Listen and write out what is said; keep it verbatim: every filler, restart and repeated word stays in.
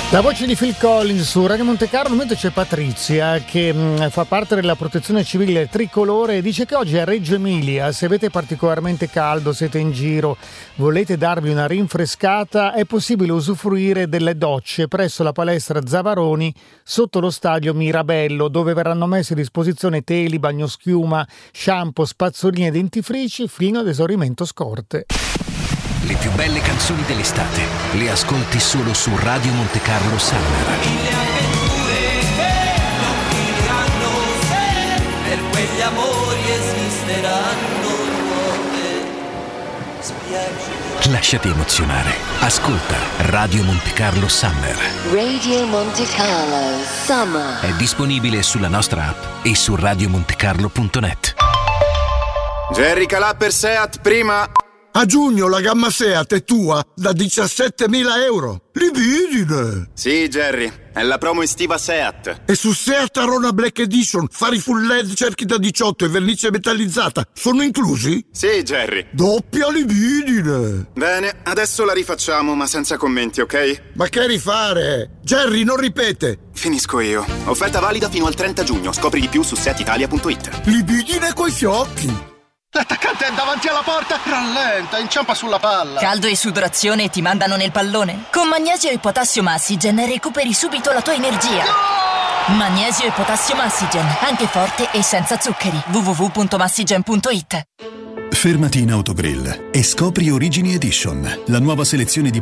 La voce di Phil Collins su Radio Monte Carlo. Mentre c'è Patrizia che mh, fa parte della protezione civile tricolore e dice che oggi a Reggio Emilia, se avete particolarmente caldo, siete in giro, volete darvi una rinfrescata, è possibile usufruire delle docce presso la palestra Zavaroni sotto lo stadio Mirabello, dove verranno messi a disposizione teli, bagnoschiuma, shampoo, spazzoline e dentifrici fino ad esaurimento scorte. Le più belle canzoni dell'estate le ascolti solo su Radio Monte Carlo Summer. Mille avventure che non finiranno, se per quegli amori esisteranno nuove spiagge. Lasciati emozionare. Ascolta Radio Monte Carlo Summer. Radio Monte Carlo Summer. È disponibile sulla nostra app e su radio monte carlo punto net. Jerry Calà per Seat prima. A giugno la gamma Seat è tua da diciassettemila euro. Libidine! Sì, Jerry, è la promo estiva Seat. E su Seat Arona Black Edition, fari full L E D, cerchi da diciotto e vernice metallizzata sono inclusi? Sì, Jerry. Doppia libidine! Bene, adesso la rifacciamo, ma senza commenti, ok? Ma che rifare? Jerry, non ripete! Finisco io. Offerta valida fino al trenta giugno. Scopri di più su seat italia punto it. Libidine coi fiocchi! L'attaccante è davanti alla porta, rallenta, inciampa sulla palla. Caldo e sudorazione e ti mandano nel pallone? Con Magnesio e Potassio Massigen recuperi subito la tua energia. No! Magnesio e Potassio Massigen, anche forte e senza zuccheri. w w w punto massigen punto it. Fermati in Autogrill e scopri Origini Edition, la nuova selezione di